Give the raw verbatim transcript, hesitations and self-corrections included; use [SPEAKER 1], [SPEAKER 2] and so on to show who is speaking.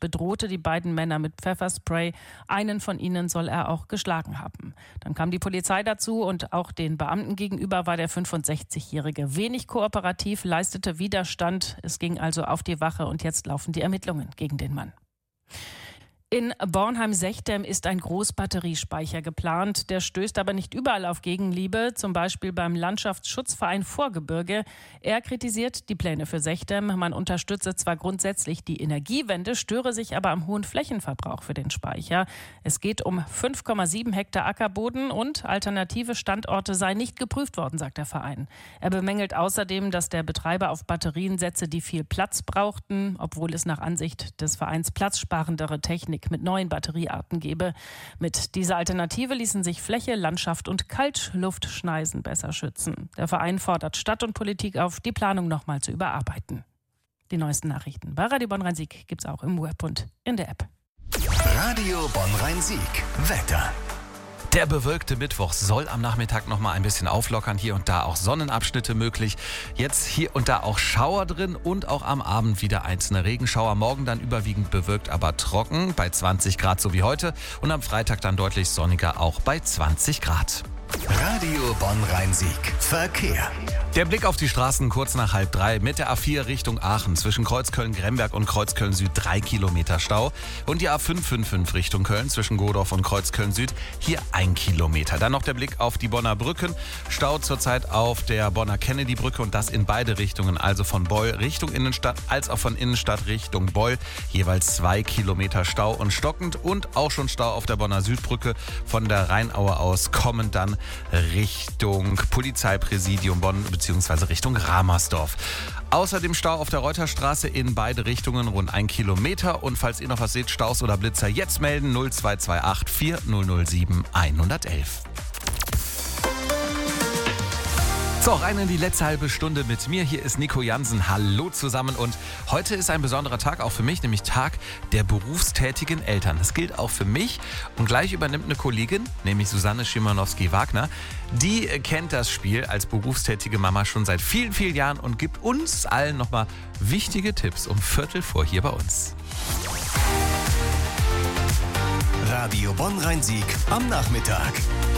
[SPEAKER 1] bedrohte die beiden Männer mit Pfefferspray. Einen von ihnen soll er auch geschlagen haben. Dann kam die Polizei dazu und auch den Beamten gegenüber war der fünfundsechzigjährige wenig kooperativ, leistete Widerstand. Es ging also auf die Wache und jetzt laufen die Ermittlungen gegen den Mann. In Bornheim-Sechtem ist ein Großbatteriespeicher geplant. Der stößt aber nicht überall auf Gegenliebe, zum Beispiel beim Landschaftsschutzverein Vorgebirge. Er kritisiert die Pläne für Sechtem. Man unterstütze zwar grundsätzlich die Energiewende, störe sich aber am hohen Flächenverbrauch für den Speicher. Es geht um fünf Komma sieben Hektar Ackerboden und alternative Standorte seien nicht geprüft worden, sagt der Verein. Er bemängelt außerdem, dass der Betreiber auf Batterien setze, die viel Platz brauchten, obwohl es nach Ansicht des Vereins platzsparendere Technik mit neuen Batteriearten gebe. Mit dieser Alternative ließen sich Fläche, Landschaft und Kaltluftschneisen besser schützen. Der Verein fordert Stadt und Politik auf, die Planung nochmal zu überarbeiten. Die neuesten Nachrichten bei Radio Bonn-Rhein-Sieg gibt es auch im Web und in der App.
[SPEAKER 2] Radio Bonn-Rhein-Sieg. Wetter.
[SPEAKER 3] Der bewölkte Mittwoch soll am Nachmittag noch mal ein bisschen auflockern. Hier und da auch Sonnenabschnitte möglich. Jetzt hier und da auch Schauer drin und auch am Abend wieder einzelne Regenschauer. Morgen dann überwiegend bewölkt, aber trocken bei zwanzig Grad, so wie heute. Und am Freitag dann deutlich sonniger, auch bei zwanzig Grad.
[SPEAKER 2] Radio Bonn-Rhein-Sieg. Verkehr.
[SPEAKER 3] Der Blick auf die Straßen kurz nach halb drei mit der A vier Richtung Aachen. Zwischen Kreuzköln-Gremberg und Kreuzköln-Süd drei Kilometer Stau. Und die A fünf fünfundfünfzig Richtung Köln zwischen Godorf und Kreuzköln-Süd hier ein Kilometer. Dann noch der Blick auf die Bonner Brücken. Stau zurzeit auf der Bonner Kennedy-Brücke und das in beide Richtungen. Also von Beul Richtung Innenstadt als auch von Innenstadt Richtung Beul. Jeweils zwei Kilometer Stau und stockend. Und auch schon Stau auf der Bonner Südbrücke. Von der Rheinaue aus kommend dann Richtung Polizeipräsidium Bonn bzw. Richtung Ramersdorf. Außerdem Stau auf der Reuterstraße in beide Richtungen rund ein Kilometer. Und falls ihr noch was seht, Staus oder Blitzer, jetzt melden null zwei zwei acht vier null null sieben eins eins eins. So, rein in die letzte halbe Stunde mit mir. Hier ist Nico Jansen. Hallo zusammen. Und heute ist ein besonderer Tag auch für mich, nämlich Tag der berufstätigen Eltern. Das gilt auch für mich. Und gleich übernimmt eine Kollegin, nämlich Susanne Schimanowski-Wagner. Die kennt das Spiel als berufstätige Mama schon seit vielen, vielen Jahren und gibt uns allen nochmal wichtige Tipps um Viertel vor hier bei uns.
[SPEAKER 2] Radio Bonn-Rhein-Sieg am Nachmittag.